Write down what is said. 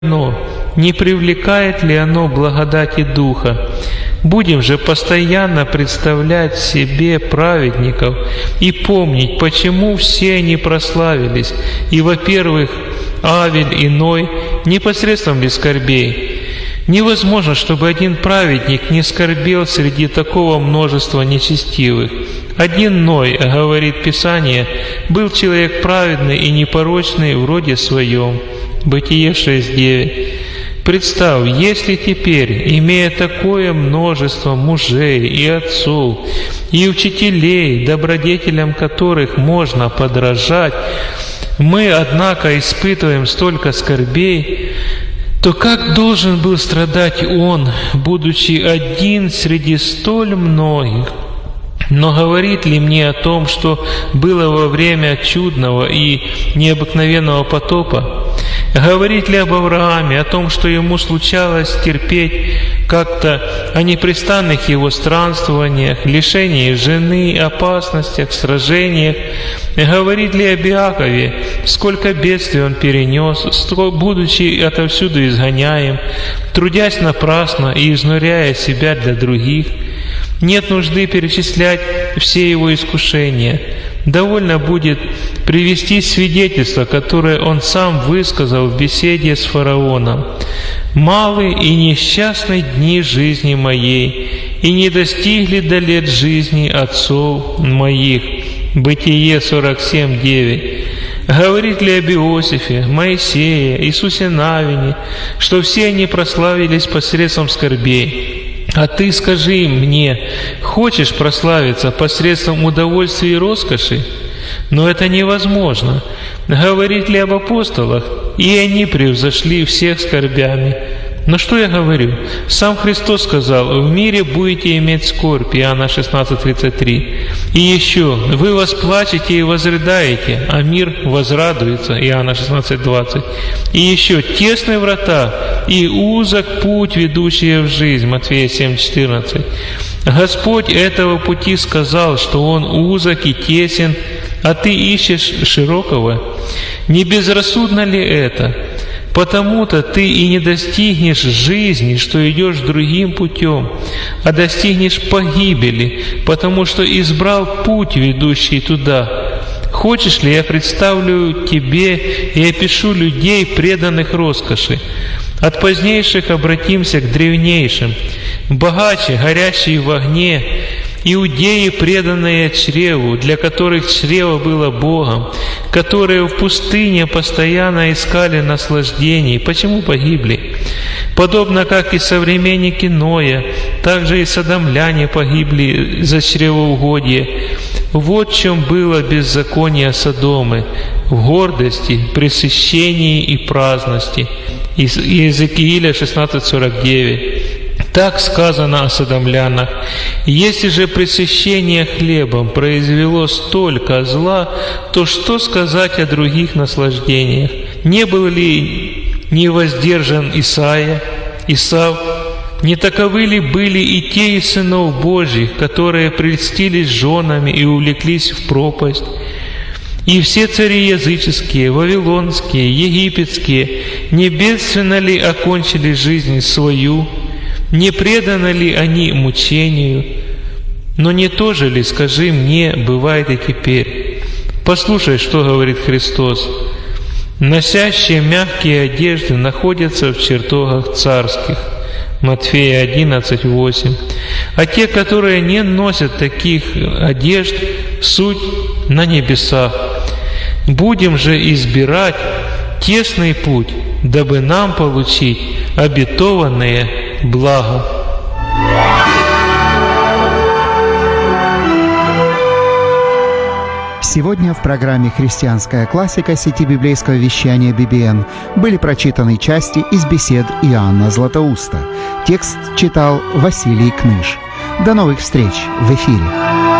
оно, не привлекает ли оно благодати Духа? Будем же постоянно представлять себе праведников и помнить, почему все они прославились, и, во-первых, Авель и Ной не посредством ли скорбей? Невозможно, чтобы один праведник не скорбел среди такого множества нечестивых. Один Ной, говорит Писание, был человек праведный и непорочный в роде своем. Бытие 6:9. Представь, если теперь, имея такое множество мужей и отцов, и учителей, добродетелям которых можно подражать, мы, однако, испытываем столько скорбей, то как должен был страдать он, будучи один среди столь многих? Но говорит ли мне о том, что было во время чудного и необыкновенного потопа? Говорит ли об Аврааме, о том, что ему случалось терпеть как-то о непрестанных его странствованиях, лишении жены, опасностях, сражениях? Говорит ли об Иакове, сколько бедствий он перенес, будучи отовсюду изгоняем, трудясь напрасно и изнуряя себя для других? Нет нужды перечислять все его искушения. Довольно будет привести свидетельство, которое он сам высказал в беседе с фараоном. «Малы и несчастны дни жизни моей, и не достигли до лет жизни отцов моих». Бытие 47:9. Говорит ли об Иосифе, Моисее, Иисусе Навине, что все они прославились посредством скорбей? А ты скажи мне, хочешь прославиться посредством удовольствия и роскоши? Но это невозможно. Говорит ли об апостолах? И они превзошли всех скорбями. Но что я говорю? Сам Христос сказал: «В мире будете иметь скорбь», Иоанна 16:33. И еще: «Вы восплачете и возрыдаете, а мир возрадуется», Иоанна 16:20. И еще: «Тесны врата и узок путь, ведущий в жизнь», Матфея 7:14. Господь этого пути сказал, что он узок и тесен, а ты ищешь широкого. Не безрассудно ли это? Потому-то ты и не достигнешь жизни, что идешь другим путем, а достигнешь погибели, потому что избрал путь, ведущий туда. Хочешь ли, я представлю тебе и опишу людей, преданных роскоши? От позднейших обратимся к древнейшим. Богаче, горящие в огне, иудеи, преданные чреву, для которых чрево было Богом, которые в пустыне постоянно искали наслаждений. Почему погибли? Подобно как и современники Ноя, также и содомляне погибли за чревоугодие. Вот в чем было беззаконие Содомы: в гордости, пресыщении и праздности. Иезекииля 16:49. Так сказано о содомлянах. Если же пресыщение хлебом произвело столько зла, то что сказать о других наслаждениях? Не был ли невоздержан Исав? Не таковы ли были и те из сынов Божьих, которые прельстились женами и увлеклись в пропасть? И все цари языческие, вавилонские, египетские, не бедственно ли окончили жизнь свою? Не преданы ли они мучению? Но не то же ли, скажи мне, бывает и теперь? Послушай, что говорит Христос. «Носящие мягкие одежды находятся в чертогах царских». Матфея 11:8. А те, которые не носят таких одежд, суть на небесах. Будем же избирать тесный путь, дабы нам получить обетованное благо. Сегодня в программе «Христианская классика» сети библейского вещания BBN были прочитаны части из бесед Иоанна Златоуста. Текст читал Василий Кныш. До новых встреч в эфире.